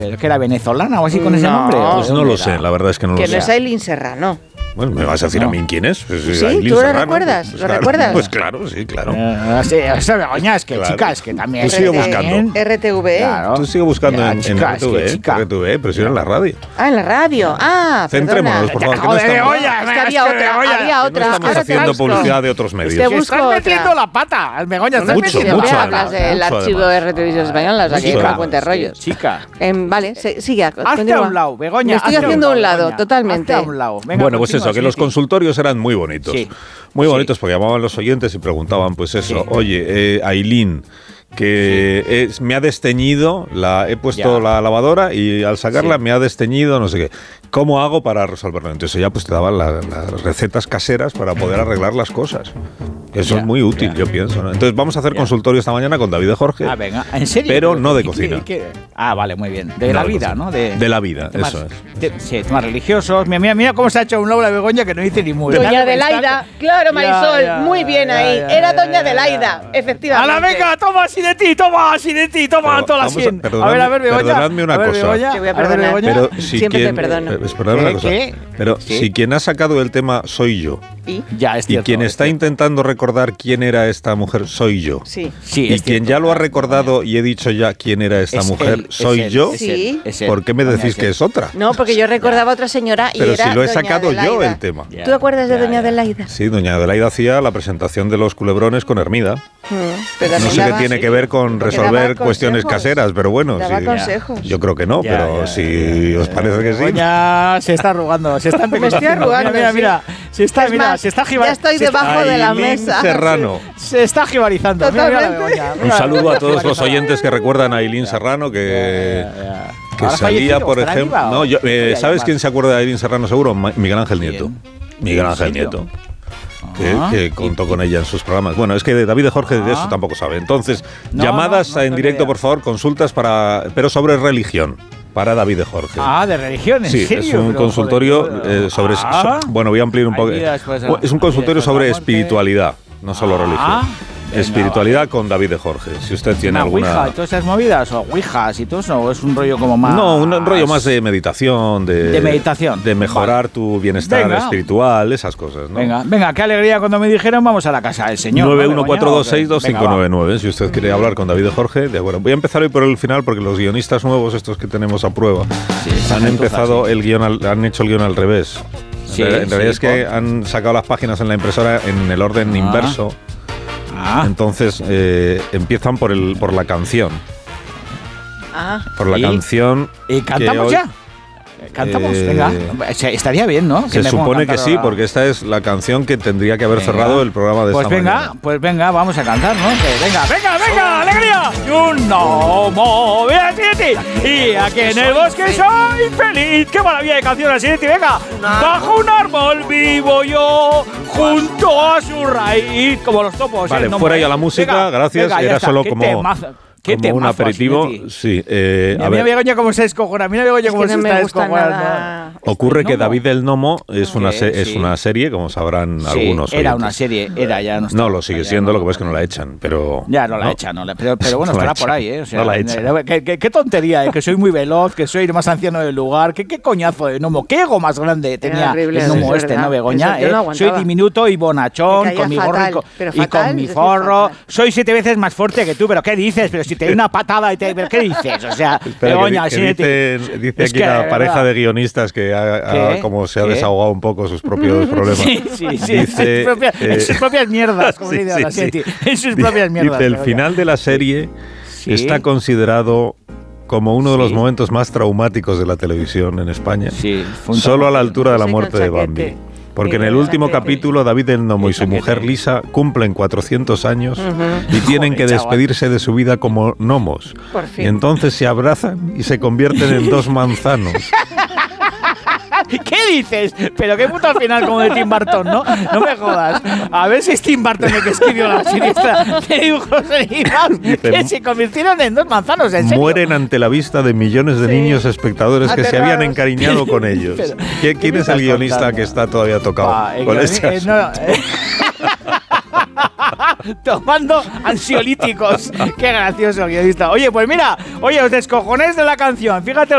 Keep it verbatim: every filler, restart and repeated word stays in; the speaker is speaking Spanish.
¿Pero que era venezolana o así con ese nombre? Pues no lo sé, la verdad es que no lo sé. Que no es Ailín Serrano. Bueno, ¿me vas a decir no. a mí quién es? Pues, sí, ¿tú lo recuerdas? Pues, ¿Lo claro, recuerdas? Pues claro, sí, claro. Eh, sí, eso, Begoña, es que claro. chicas, que también... Tú sigue buscando. R T V E. Claro. Tú sigue buscando ya, en, chicas, en R T V E, R T V E, pero si era en la radio. Ah, en la radio. Ah, Centrémonos, por favor. Que no estamos... Begoña, es que había otra, había otra. No estamos haciendo publicidad de otros medios. Te busco estás metiendo la pata, Begoña. Estás mucho, metiendo mucho. Hablas del archivo de R T V Española, o sea que no cuentes rollos. Chica. Vale, sigue. Hazte a un lado, Begoña. Me estoy haciendo a un lado, totalmente. Bueno, pues eso, que los consultorios eran muy bonitos. Sí. Muy bonitos, sí. Porque llamaban los oyentes y preguntaban, pues eso, sí. oye, eh, Ailín, que sí. es, me ha desteñido, la, he puesto ya. la lavadora y al sacarla sí. me ha desteñido, no sé qué. ¿Cómo hago para resolverlo? Entonces ya pues te daban la, las recetas caseras para poder arreglar las cosas. Eso ya, es muy útil, ya. yo pienso, ¿no? Entonces vamos a hacer ya. consultorio esta mañana con David de Jorge. Ah, venga, ¿en serio? Pero no de cocina. ¿Qué, qué? Ah, vale, muy bien. De no la de vida, cocina. ¿no? De, de la vida, temas, eso es. De, sí, temas religiosos. Mira, mira, mira cómo se ha hecho un lado la Begoña que no dice ni muy. Doña Adelaida, claro, Marisol, ya, ya, muy bien ya, ahí. Ya, ya, Era Doña Adelaida, efectivamente. ¡A la venga, toma así de ti, toma así de ti, toma toda la cien! A ver, a ver, Begoña. Perdonadme una cosa. Te voy a perdonar. Pero si Siempre quien, te perdono. Perdóname una cosa. Pero si quien ha sacado el tema soy yo. ¿Y? Ya, es cierto, y quien está intentando recordar quién era esta mujer soy yo. Sí. sí y quien ya lo ha recordado y he dicho ya quién era esta es mujer él, soy él, yo. Sí. ¿Por qué me decís que es otra? No, porque yo recordaba a otra señora y Pero era si lo he Doña sacado Adelaida. yo el tema. ¿Tú te acuerdas de Doña Adelaida? Sí, Doña Adelaida hacía la presentación de los culebrones con Hermida. Hmm, pero no sé daba, qué tiene sí, que ver con resolver cuestiones consejos. caseras, pero bueno. Daba sí. consejos. Yo creo que no, ya, pero ya, si ya, os parece que sí. Ya se está arrugando, se está Me estoy arrugando. Mira, mira, sí. mira, se está, es mira, más, se está jibarizando. Ya estoy debajo Ailín de la mesa. Serrano. Se, se está jibarizando. Totalmente. Mira, mira, mira, Un saludo a todos los oyentes que recuerdan a Ailín Serrano, que, ya, ya. que salía, por ejemplo... Viva, no, yo, eh, ¿Sabes llamar. quién se acuerda de Ailín Serrano seguro? Miguel Ángel Nieto. Miguel Ángel Nieto. Que, que contó con ella en sus programas. Bueno, es que David de Jorge de eso tampoco sabe. Entonces, no, llamadas no, no, en no directo, por favor, consultas para, pero sobre religión. Para David de Jorge. Ah, de religión, ¿en sí, serio? es un Pero, consultorio joder, eh, sobre... ah, so, bueno, voy a ampliar un poco. Es un consultorio sobre espiritualidad, no solo ah, religión. Venga, espiritualidad vale. con David de Jorge. Si usted tiene ¿Una alguna... ouija y todas esas movidas? ¿O ouijas y todo eso? ¿O es un rollo como más...? No, un, un rollo más de meditación. De, de meditación. De mejorar vale. tu bienestar venga. espiritual, esas cosas, ¿no? Venga, venga, qué alegría cuando me dijeron vamos a la casa del señor. nueve uno cuatro dos seis dos cinco nueve nueve. Si usted quiere hablar con David de Jorge, de acuerdo. Voy a empezar hoy por el final porque los guionistas nuevos, estos que tenemos a prueba, sí, han empezado sí. el guión, al, han hecho el guión al revés. Sí, en realidad sí, es que por... han sacado las páginas en la impresora en el orden ah. inverso. Ah. Entonces eh, empiezan por el por la canción. Ah. Por la ¿Y? canción. ¿Y cantamos hoy, ya? Cantamos, eh, venga. Estaría bien, ¿no? Se supone que sí, porque esta es la canción que tendría que haber venga. cerrado el programa de pues esta venga, mañana. Pues venga, vamos a cantar, ¿no? Que venga, venga, venga, alegría. Y un gnomo, y aquí en el bosque soy feliz. ¡Qué maravilla de canción así! Venga, bajo un árbol vivo yo, junto a su raíz, como los topos. Vale, ¿eh? No, fuera ya la música, venga, gracias. Venga, Era está. solo ¿Qué como... temazo? ¿Qué como un aperitivo, sí. Eh, mira, a mira Begoña cómo se descojona, mira Begoña es cómo que se no está me gusta descojonando. Nada. Ocurre que David del Gnomo es una, se, sí. es una serie, como sabrán sí, algunos era oyentes. una serie, era ya no está. No, lo sigue siendo, no. Lo que pasa es que no la echan, pero... Ya, no la no. echan, no la, pero, pero bueno, no estará echan, por ahí, ¿eh? O sea, no la echan. ¿qué, qué, qué tontería, ¿eh? Que soy muy veloz, que soy el más anciano del lugar, que qué coñazo de gnomo, qué ego más grande tenía horrible, el gnomo este, ¿no, Begoña? Eh? No soy diminuto y bonachón, con mi gorro y con, y con mi forro, soy siete veces más fuerte que tú, pero ¿qué dices? Pero si te doy una patada y te... ¿Pero qué dices? O sea, Espera, Begoña, que, que dice, dice aquí que, una pareja verdad. de guionistas que ha, ha, como se ha ¿Qué? desahogado un poco sus propios problemas. Sí, sí, sí. Dice, en, sus propias, eh, en sus propias mierdas, como sí, dice sí, la sí. sí. En sus propias mierdas. Dice, el final de la serie sí. está considerado como uno de los sí. momentos más traumáticos de la televisión en España. Sí, solo a la altura de la muerte de Bambi. Porque en el último capítulo David el Gnomo y su mujer Lisa cumplen cuatrocientos años uh-huh. y tienen Joder, que despedirse chaval. de su vida como gnomos. Por fin. Y entonces se abrazan y se convierten en dos manzanos. ¿Qué dices? Pero qué puto al final como de Tim Burton, ¿no? No me jodas. A ver si es Tim Burton el que escribió la serie de dibujos animados que se convirtieron en dos manzanos, ¿en serio? Mueren ante la vista de millones de sí. niños espectadores Aterrados. que se habían encariñado con ellos. Pero, ¿Quién, ¿quién es el guionista contando? que está todavía tocado ah, con este eh, no, eh. Tomando ansiolíticos. Qué gracioso guionista. Oye, pues mira, oye, os descojonéis de la canción. Fíjate.